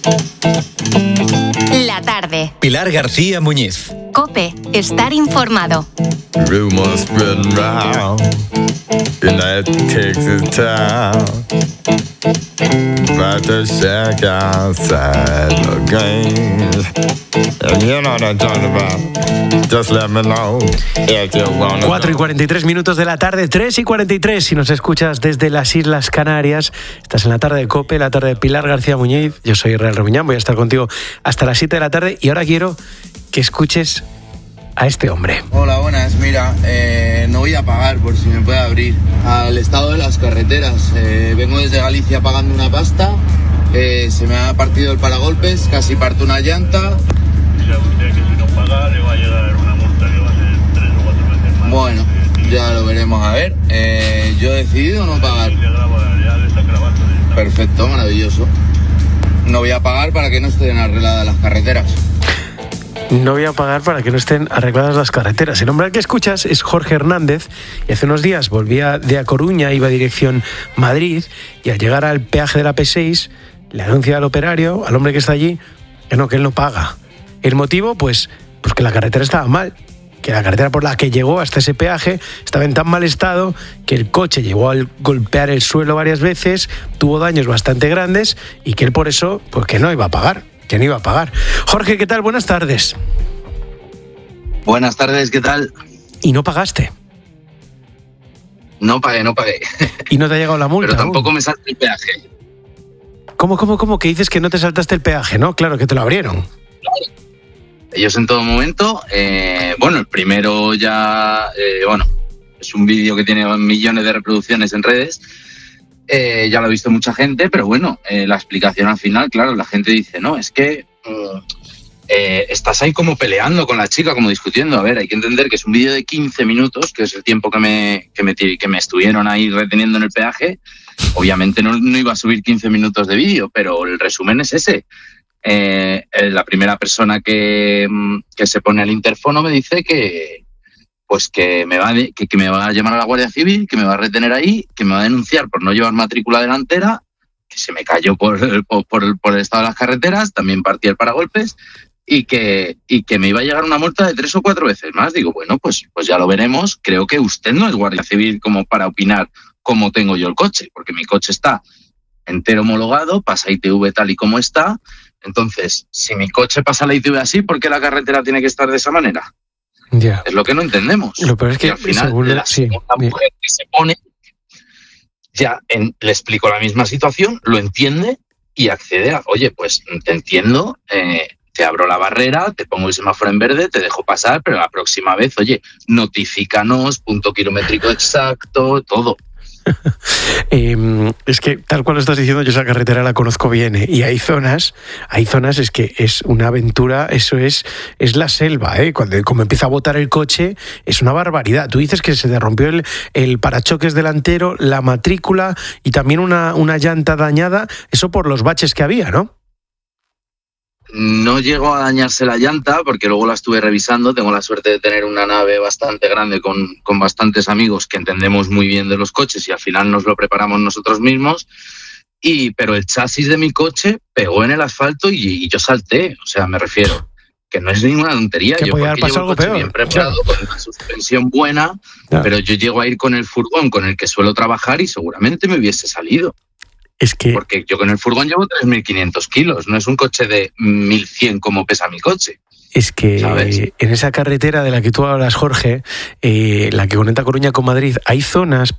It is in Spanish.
La tarde. Pilar García Muñiz. COPE. Estar informado. Rumors spreading round in that Texas town about the shack outside the game. And you know what I'm talking about. Just let me know if you wanna 4:43 de la tarde, 3:43. Si nos escuchas desde las Islas Canarias, estás en la tarde de COPE, la tarde de Pilar García Muñiz. Yo soy Israel Rebuñán, voy a estar contigo hasta las 7 de la tarde y ahora quiero que escuches a este hombre. Hola, buenas. Mira, no voy a pagar, por si me puede abrir, al estado de las carreteras. Vengo desde Galicia pagando una pasta, se me ha partido el paragolpes, casi parto una llanta. Dice usted que si no paga le va a llegar una multa que va a ser 3 o 4 veces más. Bueno, ya lo veremos a ver. Yo he decidido no pagar. Ya le está grabando. Perfecto, maravilloso. No voy a pagar para que no estén arregladas las carreteras. No voy a pagar para que no estén arregladas las carreteras. El hombre al que escuchas es Jorge Hernández y hace unos días volvía de A Coruña, iba dirección Madrid y al llegar al peaje de la P6 le anuncia al operario, al hombre que está allí, que él no paga. El motivo, pues que la carretera estaba mal, que la carretera por la que llegó hasta ese peaje estaba en tan mal estado que el coche llegó a golpear el suelo varias veces, tuvo daños bastante grandes y que él por eso, pues que no iba a pagar. Que no iba a pagar. Jorge, ¿qué tal? Buenas tardes. Buenas tardes, ¿qué tal? ¿Y no pagaste? No pagué. ¿Y no te ha llegado la multa? Pero tampoco me salté el peaje. ¿Cómo? Que dices que no te saltaste el peaje, ¿no? Claro, que te lo abrieron. Claro. Ellos en todo momento, el primero ya, es un vídeo que tiene millones de reproducciones en redes. Ya lo ha visto mucha gente, pero la explicación al final, claro, la gente dice, no, es que estás ahí como peleando con la chica, como discutiendo. A ver, hay que entender que es un vídeo de 15 minutos, que es el tiempo que me estuvieron ahí reteniendo en el peaje. Obviamente no iba a subir 15 minutos de vídeo, pero el resumen es ese. La primera persona que se pone al interfono me dice que me va a llamar a la Guardia Civil, que me va a retener ahí, que me va a denunciar por no llevar matrícula delantera, que se me cayó por el estado de las carreteras, también partí el paragolpes y que me iba a llegar una multa de 3 o 4 veces más. Digo, pues ya lo veremos. Creo que usted no es Guardia Civil como para opinar cómo tengo yo el coche, porque mi coche está entero homologado, pasa ITV tal y como está. Entonces, si mi coche pasa la ITV así, ¿por qué la carretera tiene que estar de esa manera? Yeah. Es lo que no entendemos. Lo peor es que al final la segunda mujer que se pone le explico la misma situación, lo entiende y accede a, oye, pues te entiendo, te abro la barrera, te pongo el semáforo en verde, te dejo pasar, pero la próxima vez, oye, notifícanos, punto kilométrico exacto, todo. Es que tal cual lo estás diciendo, yo esa carretera la conozco bien, y hay zonas es que es una aventura, eso es la selva, como empieza a botar el coche es una barbaridad. Tú dices que se te rompió el parachoques delantero, la matrícula y también una llanta dañada, eso por los baches que había, ¿no? No llegó a dañarse la llanta porque luego la estuve revisando. Tengo la suerte de tener una nave bastante grande con bastantes amigos que entendemos muy bien de los coches y al final nos lo preparamos nosotros mismos. Pero el chasis de mi coche pegó en el asfalto y yo salté. O sea, me refiero que no es ninguna tontería. Que yo podía haber pasado algo peor. Bien preparado, claro, con una suspensión buena, claro. Pero yo llego a ir con el furgón con el que suelo trabajar y seguramente me hubiese salido. Es que... Porque yo con el furgón llevo 3.500 kilos, no es un coche de 1.100 como pesa mi coche. Es que, ¿sabes?, en esa carretera de la que tú hablas, Jorge, la que conecta Coruña con Madrid, hay zonas,